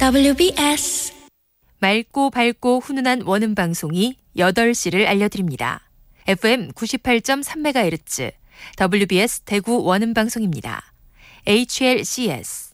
WBS 맑고 밝고 훈훈한 원음 방송이 8시를 알려드립니다. FM 98.3MHz WBS 대구 원음 방송입니다. HLCS